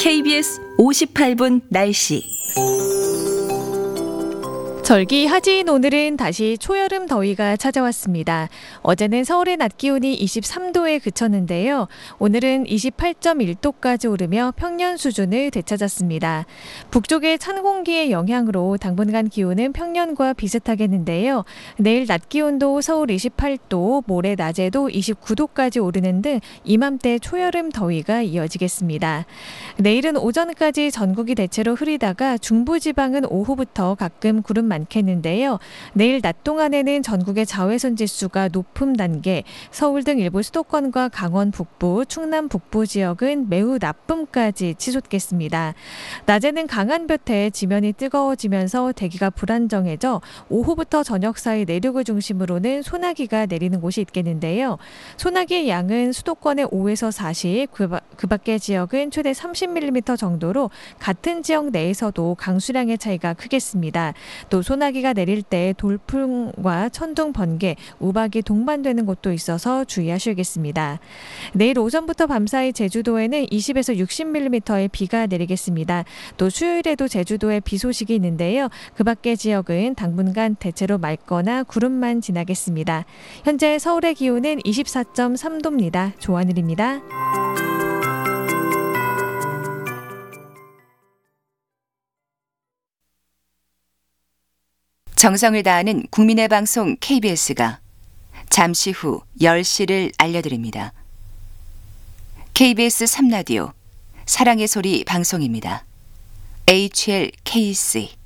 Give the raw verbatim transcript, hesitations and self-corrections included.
케이비에스 오십팔 분 날씨. 절기하진 오늘은 다시 초여름 더위가 찾아왔습니다. 어제는 서울의 낮 기온이 이십삼 도에 그쳤는데요. 오늘은 이십팔 점 일 도까지 오르며 평년 수준을 되찾았습니다. 북쪽의 찬 공기의 영향으로 당분간 기온은 평년과 비슷하겠는데요. 내일 낮 기온도 서울 이십팔 도, 모레 낮에도 이십구 도까지 오르는 등 이맘때 초여름 더위가 이어지겠습니다. 내일은 오전까지 전국이 대체로 흐리다가 중부지방은 오후부터 가끔 구름 많겠는데요. 내일 낮 동안에는 전국의 자외선 지수가 높음 단계, 서울 등 일부 수도권과 강원 북부, 충남 북부 지역은 매우 나쁨까지 치솟겠습니다. 낮에는 강한 볕에 지면이 뜨거워지면서 대기가 불안정해져 오후부터 저녁 사이 내륙을 중심으로는 소나기가 내리는 곳이 있겠는데요. 소나기의 양은 수도권의 오에서 사십, 그, 그 밖의 지역은 최대 삼십 밀리미터 정도로 같은 지역 내에서도 강수량의 차이가 크겠습니다. 또 소나기가 내릴 때 돌풍과 천둥, 번개, 우박이 동반되는 곳도 있어서 주의하셔야겠습니다. 내일 오전부터 밤사이 제주도에는 이십에서 육십 밀리미터의 비가 내리겠습니다. 또 수요일에도 제주도에 비 소식이 있는데요. 그 밖의 지역은 당분간 대체로 맑거나 구름만 지나겠습니다. 현재 서울의 기온은 이십사 점 삼 도입니다. 조하늘입니다. 정성을 다하는 국민의 방송 케이비에스가 잠시 후 열 시를 알려드립니다. 케이비에스 삼 라디오 사랑의 소리 방송입니다. 에이치엘케이씨